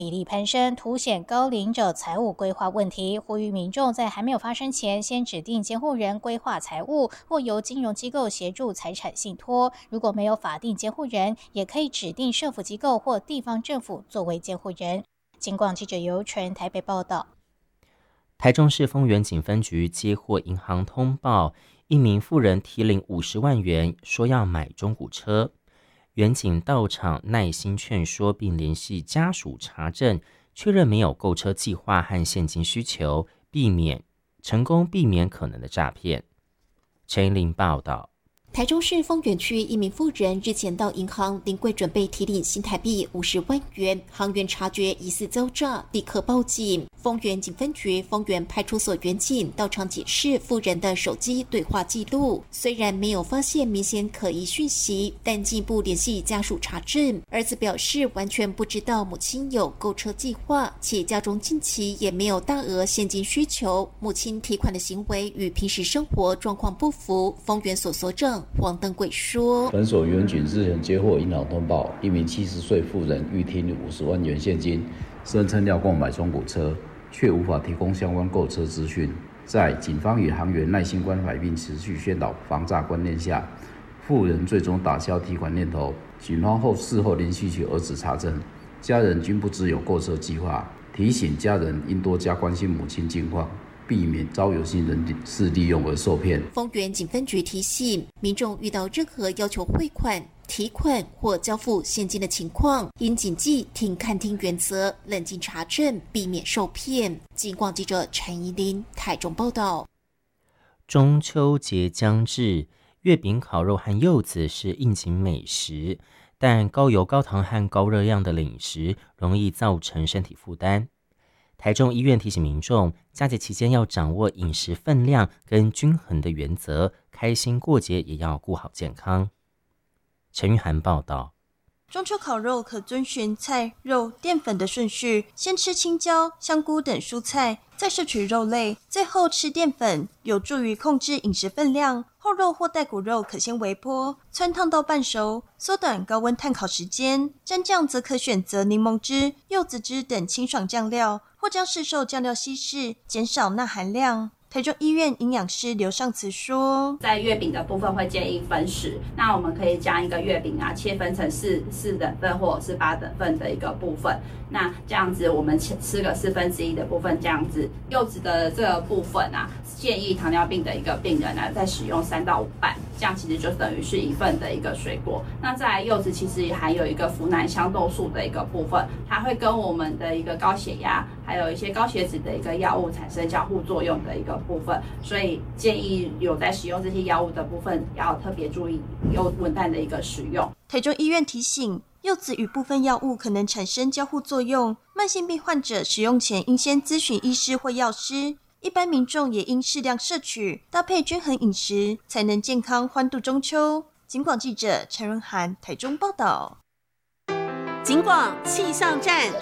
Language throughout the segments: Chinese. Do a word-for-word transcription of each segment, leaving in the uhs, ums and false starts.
比例攀升，凸显高龄者财务规划问题，呼吁民众在还没有发生前，先指定监护人规划财务，或由金融机构协助财产信托。如果没有法定监护人，也可以指定社福机构或地方政府作为监护人。警广记者尤纯台北报道。 台中市丰原警分局接获银行通报，一名妇人提领五十万元，说要买中古车。员警到场耐心劝说，并联系家属查证，确认没有购车计划和现金需求，避免成功避免可能的诈骗。陈怡玲报道。 台中市丰原区一名妇人日前到银行临柜准备提领新台币五十万元，行员察觉疑似遭诈，立刻报警。丰原警分局丰原派出所员警到场检视妇人的手机对话记录，虽然没有发现明显可疑讯息，但进一步联系家属查证。儿子表示完全不知道母亲有购车计划，且家中近期也没有大额现金需求，母亲提款的行为与平时生活状况不符。丰原所所长黄登贵说， 本所员警日前接获银行通报，一名七十岁妇人欲提领五十万元现金，声称要购买中古车，却无法提供相关购车资讯。在警方与行员耐心关怀并持续宣导防诈观念下，妇人最终打消提款念头。警方后事后联系其儿子查证，家人均不知有购车计划，提醒家人应多加关心母亲近况，避免遭有心人士利用而受骗。 丰原警分局提醒民众，遇到任何要求汇款、提款或交付现金的情况，应谨记听看听原则，冷静查证，避免受骗。警广记者陈怡琳台中报道。 中秋节将至，月饼、烤肉和柚子是应景美食，但高油、高糖和高热量的饮食容易造成身体负担。台中医院提醒民众，佳节期间要掌握饮食分量跟均衡的原则，开心过节也要顾好健康。陈玉涵报道。 中秋烤肉可遵循菜、肉、淀粉的顺序，先吃青椒、香菇等蔬菜，再摄取肉类，最后吃淀粉，有助于控制饮食分量。厚肉或带骨肉可先微波，汆烫到半熟，缩短高温炭烤时间。蘸酱则可选择柠檬汁、柚子汁等清爽酱料，或将市售酱料稀释，减少钠含量。台中医院营养师刘尚慈说， 在月饼的部分会建议分食，那我们可以将一个月饼啊切分成四四等份或者是八等份的一个部分，那这样子我们吃个四分之一的部分，这样子柚子的这个部分啊，建议糖尿病的一个病人啊再使用三到五瓣，这样其实就等于是一份的一个水果。那再来柚子其实也含有一个呋喃香豆素的一个部分，它会跟我们的一个高血压还有一些高血脂的一个药物产生交互作用的一个部分，所以建议有在使用这些药物的部分要特别注意有稳淡的一个使用。 台中医院提醒，柚子与部分药物可能产生交互作用，慢性病患者使用前应先咨询医师或药师，一般民众也应适量摄取，搭配均衡饮食，才能健康欢度中秋。警广记者陈润涵台中报道。 警广气象站。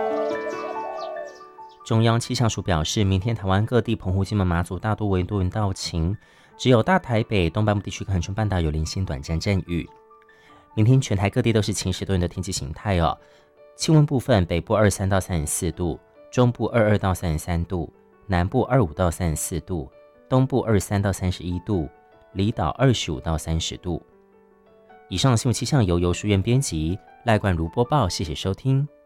中央气象署表示，明天台湾各地澎湖、金门、马祖大多为多云到晴，只有大台北、东半部地区跟恒春半岛有零星短暂阵雨。明天全台各地都是晴时多云的天气形态哦。气温部分，北部二十三到三十四度，中部二十二到三十三度，南部二十五到三十四度，东部二十三到三十一度，离岛二十五到三十度。以上新闻气象由游淑燕编辑，赖冠如播报，谢谢收听。